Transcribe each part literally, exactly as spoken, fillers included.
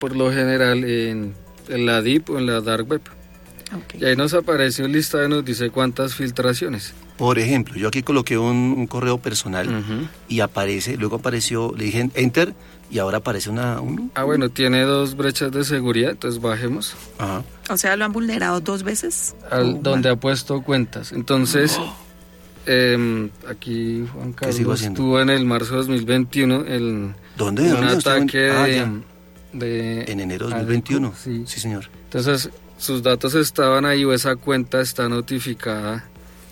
por lo general en, en la Deep o en la Dark Web. Okay. Y ahí nos aparece un listado y nos dice cuántas filtraciones. Por ejemplo, yo aquí coloqué un, un correo personal uh-huh. y aparece, luego apareció, le dije Enter y ahora aparece una... Un, ah, bueno, tiene dos brechas de seguridad, entonces bajemos. Ajá. O sea, ¿lo han vulnerado dos veces? Al, oh, donde ha puesto cuentas. Entonces, oh. eh, aquí Juan Carlos estuvo en el marzo de dos mil veintiuno el, ¿Dónde? un ¿Dónde? ataque ah, de, de... En enero de dos mil veintiuno, sí. sí señor. Entonces, sus datos estaban ahí o esa cuenta está notificada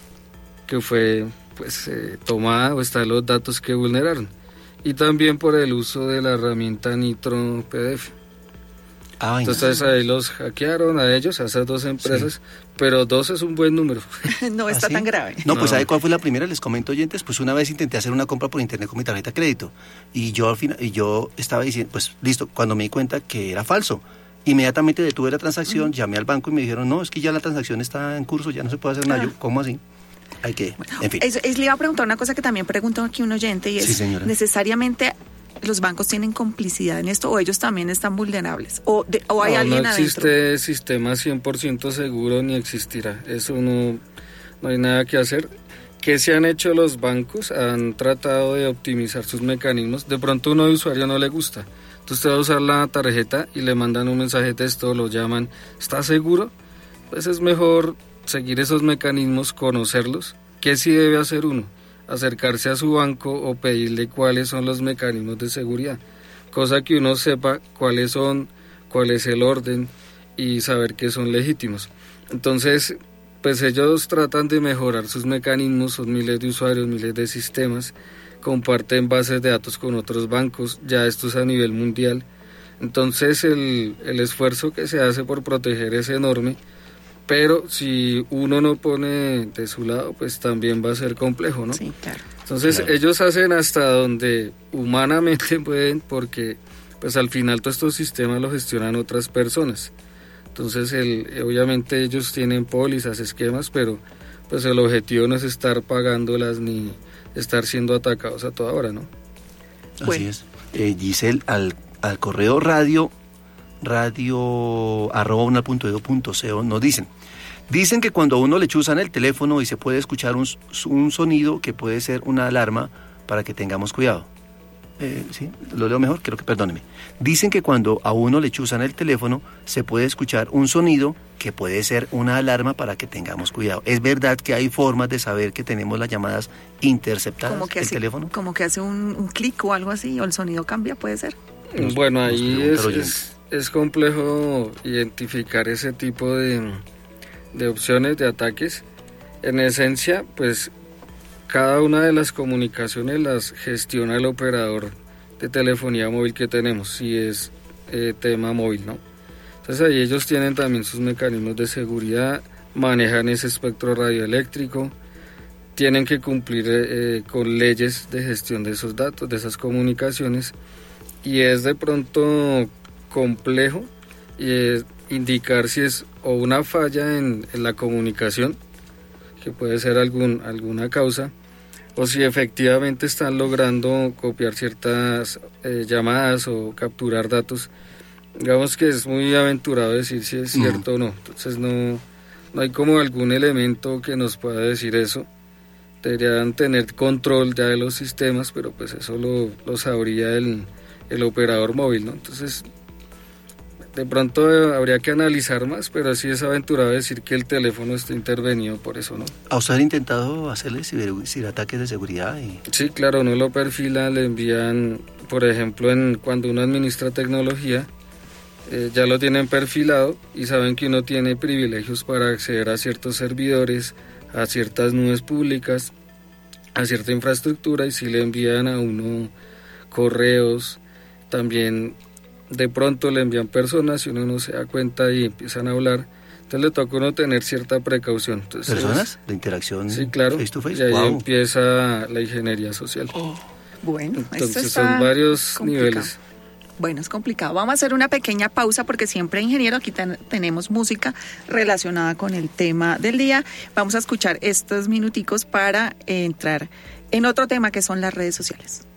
que fue pues eh, tomada o están los datos que vulneraron. Y también por el uso de la herramienta Nitro P D F. Ay, Entonces no. ahí los hackearon a ellos, a esas dos empresas, sí. pero dos es un buen número. No está ¿Ah, sí? tan grave. No, pues ¿sabe cuál fue la primera? Les comento, oyentes, pues una vez intenté hacer una compra por internet con mi tarjeta de crédito y yo al final, y yo estaba diciendo, pues listo, cuando me di cuenta que era falso, inmediatamente detuve la transacción, mm. llamé al banco y me dijeron, no, es que ya la transacción está en curso, ya no se puede hacer nada. Ah. Yo, ¿cómo así? Hay que, en fin. Es, es, le iba a preguntar una cosa que también preguntó aquí un oyente y es, sí, ¿necesariamente los bancos tienen complicidad en esto o ellos también están vulnerables? ¿O, de, o hay no, alguien no existe adentro? Sistema cien por ciento seguro ni existirá. Eso no, no hay nada que hacer. ¿Qué se han hecho los bancos? Han tratado de optimizar sus mecanismos. De pronto a uno de usuario no le gusta. Entonces usted va a usar la tarjeta y le mandan un mensaje de texto, lo llaman, ¿está seguro? Pues es mejor seguir esos mecanismos, conocerlos. ¿Qué sí debe hacer uno? Acercarse a su banco o pedirle cuáles son los mecanismos de seguridad, cosa que uno sepa cuáles son, cuál es el orden y saber que son legítimos. Entonces, pues ellos tratan de mejorar sus mecanismos, son miles de usuarios, miles de sistemas, comparten bases de datos con otros bancos, ya esto es a nivel mundial. Entonces el, el esfuerzo que se hace por proteger es enorme, pero si uno no pone de su lado, pues también va a ser complejo, ¿no? Sí, claro. Entonces claro. ellos hacen hasta donde humanamente pueden, porque pues al final todos estos sistemas los gestionan otras personas. Entonces el, obviamente ellos tienen pólizas, esquemas, pero pues el objetivo no es estar pagándolas ni estar siendo atacados a toda hora, ¿no? Así bueno. es. Eh, Giselle, al, al correo radio, radio arroba una punto edu punto co nos dicen, dicen que cuando a uno le chuzan el teléfono y se puede escuchar un, un sonido que puede ser una alarma para que tengamos cuidado. Eh, ¿sí? Lo leo mejor, creo que perdóneme. Dicen que cuando a uno le chuzan el teléfono se puede escuchar un sonido que puede ser una alarma para que tengamos cuidado. ¿Es verdad que hay formas de saber que tenemos las llamadas interceptadas como que del hace, teléfono? Como que hace un, un clic o algo así, o el sonido cambia, ¿puede ser? Nos, bueno, ahí es, es, es complejo identificar ese tipo de, de opciones de ataques. En esencia, pues cada una de las comunicaciones las gestiona el operador de telefonía móvil que tenemos, si es eh, tema móvil, ¿no? Entonces ahí ellos tienen también sus mecanismos de seguridad, manejan ese espectro radioeléctrico, tienen que cumplir eh, con leyes de gestión de esos datos, de esas comunicaciones, y es de pronto complejo y es indicar si es o una falla en, en la comunicación, que puede ser algún, alguna causa, o si efectivamente están logrando copiar ciertas eh, llamadas o capturar datos. Digamos que es muy aventurado decir si es cierto uh-huh. o no, entonces no, no hay como algún elemento que nos pueda decir eso. Deberían tener control ya de los sistemas, pero pues eso lo, lo sabría el, el operador móvil, ¿no? Entonces de pronto habría que analizar más, pero sí es aventurado decir que el teléfono está intervenido por eso, ¿no? ¿A usted han intentado hacerle ciber, ciberataques de seguridad? Y... Sí, claro, uno lo perfila, le envían, por ejemplo, en cuando uno administra tecnología, eh, ya lo tienen perfilado y saben que uno tiene privilegios para acceder a ciertos servidores, a ciertas nubes públicas, a cierta infraestructura, y si le envían a uno correos, también de pronto le envían personas y uno no se da cuenta y empiezan a hablar, entonces le toca a uno tener cierta precaución. Entonces, ¿personas? ¿De interacción sí, claro, face to face? Y ahí wow. empieza la ingeniería social. Oh, bueno, entonces son varios complicado. niveles. Bueno, es complicado. Vamos a hacer una pequeña pausa porque siempre, ingeniero, aquí ten- tenemos música relacionada con el tema del día. Vamos a escuchar estos minuticos para entrar en otro tema que son las redes sociales.